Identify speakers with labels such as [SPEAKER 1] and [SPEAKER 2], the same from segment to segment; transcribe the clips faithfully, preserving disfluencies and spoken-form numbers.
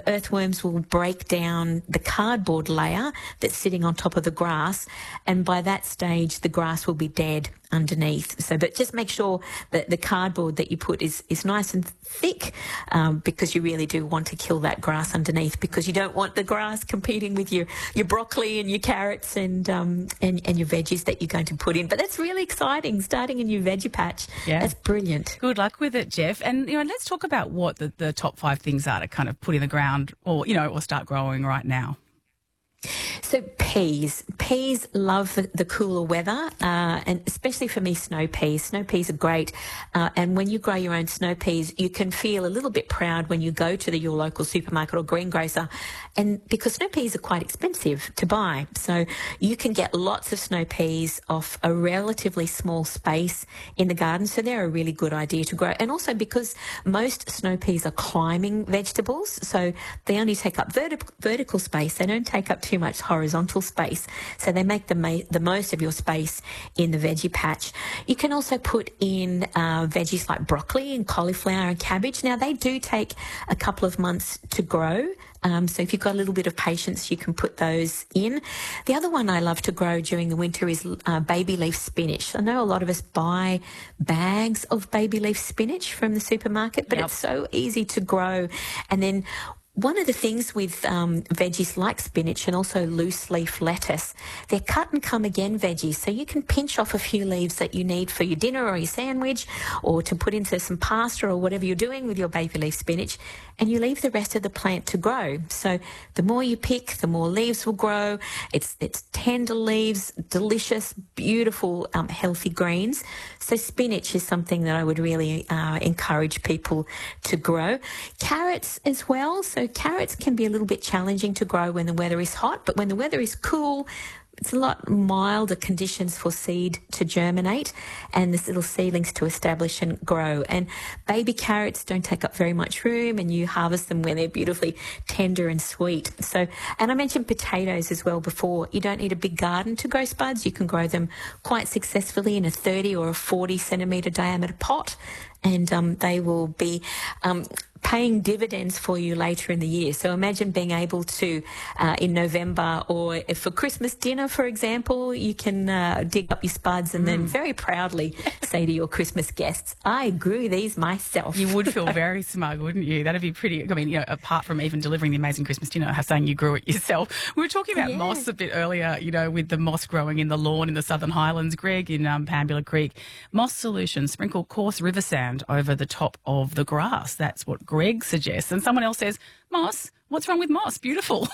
[SPEAKER 1] earthworms will break down the cardboard layer that's sitting on top of the grass, and by that stage the grass will be dead underneath. So, but just make sure that the cardboard that you put is, is nice and thick, um, because you really do want to kill that grass underneath, because you don't want the grass competing with your, your broccoli and your carrots and, um, and, and your veggies that you're going to put in. But that's really exciting, starting a new veggie patch.
[SPEAKER 2] Yeah.
[SPEAKER 1] That's brilliant.
[SPEAKER 2] Good luck with it, Jeff. And, you know, let's talk about what the, the top five things are to kind of put in the ground or, you know, or start growing right now.
[SPEAKER 1] So peas. Peas love the, the cooler weather, uh, and especially for me, snow peas. Snow peas are great. Uh, and when you grow your own snow peas, you can feel a little bit proud when you go to the, your local supermarket or greengrocer, and because snow peas are quite expensive to buy. So you can get lots of snow peas off a relatively small space in the garden. So they're a really good idea to grow. And also because most snow peas are climbing vegetables, so they only take up verti- vertical space. They don't take up too much horizontal space, so they make the, ma- the most of your space in the veggie patch. You can also put in uh, veggies like broccoli and cauliflower and cabbage. Now, they do take a couple of months to grow, um, so if you've got a little bit of patience, you can put those in. The other one I love to grow during the winter is uh, baby leaf spinach. I know a lot of us buy bags of baby leaf spinach from the supermarket, but
[SPEAKER 2] Yep.
[SPEAKER 1] it's so easy to grow. And then one of the things with um, veggies like spinach and also loose leaf lettuce, they're cut and come again veggies. So you can pinch off a few leaves that you need for your dinner or your sandwich, or to put into some pasta or whatever you're doing with your baby leaf spinach, and you leave the rest of the plant to grow. So the more you pick, the more leaves will grow. It's it's tender leaves, delicious, beautiful, um, healthy greens. So spinach is something that I would really uh, encourage people to grow. Carrots as well. So carrots can be a little bit challenging to grow when the weather is hot, but when the weather is cool, it's a lot milder conditions for seed to germinate and the little seedlings to establish and grow. And baby carrots don't take up very much room, and you harvest them when they're beautifully tender and sweet. So, and I mentioned potatoes as well before. You don't need a big garden to grow spuds. You can grow them quite successfully in a thirty or a forty centimetre diameter pot, and um, they will be um, paying dividends for you later in the year. So imagine being able to, uh, in November or if for Christmas dinner, for example, you can uh, dig up your spuds and mm. then very proudly say to your Christmas guests, I grew these myself.
[SPEAKER 2] You would feel very smug, wouldn't you? That'd be pretty, I mean, you know, apart from even delivering the amazing Christmas dinner, saying you grew it yourself. We were talking about
[SPEAKER 1] yeah.
[SPEAKER 2] moss a bit earlier, you know, with the moss growing in the lawn in the Southern Highlands. Greg in um, Pambula Creek, Moss Solutions sprinkle coarse river sand over the top of the grass. That's what Greg suggests. And someone else says, moss, what's wrong with moss? Beautiful.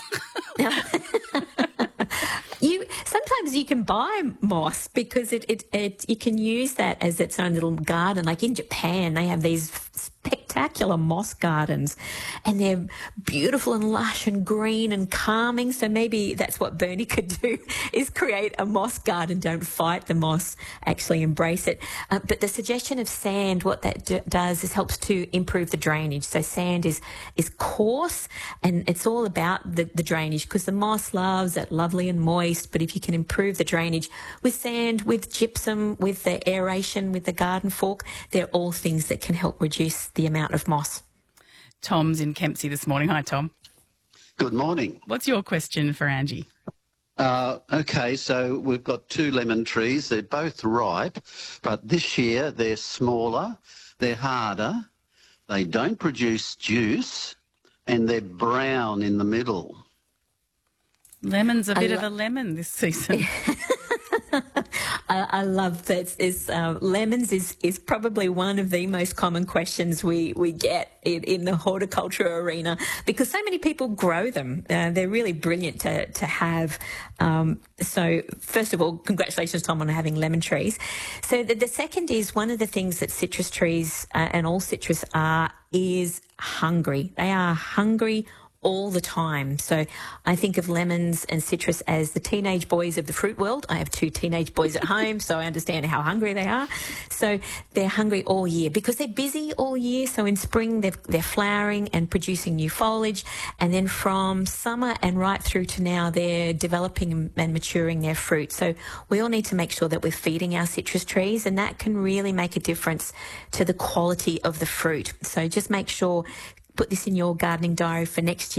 [SPEAKER 1] You sometimes you can buy moss because it, it, it you can use that as its own little garden. Like in Japan, they have these spectacular moss gardens, and they're beautiful and lush and green and calming. So maybe that's what Bernie could do, is create a moss garden. Don't fight the moss, actually embrace it. Uh, but the suggestion of sand, what that d- does is helps to improve the drainage. So sand is is coarse, and it's all about the, the drainage, because the moss loves it lovely and moist. But if you can improve the drainage with sand, with gypsum, with the aeration, with the garden fork, they're all things that can help reduce the amount of moss.
[SPEAKER 2] Tom's in Kempsey this morning. Hi, Tom.
[SPEAKER 3] Good morning.
[SPEAKER 2] What's your question for Angie?
[SPEAKER 3] Uh, okay, so we've got two lemon trees. They're both ripe, but this year they're smaller, they're harder, they don't produce juice, and they're brown in the middle.
[SPEAKER 2] Lemon's a bit
[SPEAKER 1] lo-
[SPEAKER 2] of a lemon this season.
[SPEAKER 1] I, I love that. Is uh, lemons is, is probably one of the most common questions we, we get in, in the horticulture arena, because so many people grow them. Uh, they're really brilliant to, to have. Um, so first of all, congratulations, Tom, on having lemon trees. So the, the second is, one of the things that citrus trees uh, and all citrus are is hungry. They are hungry all the time. So I think of lemons and citrus as the teenage boys of the fruit world. I have two teenage boys at home, so I understand how hungry they are. So they're hungry all year because they're busy all year. So in spring, they're, they're flowering and producing new foliage. And then from summer and right through to now, they're developing and maturing their fruit. So we all need to make sure that we're feeding our citrus trees, and that can really make a difference to the quality of the fruit. So just make sure, put this in your gardening diary for next year.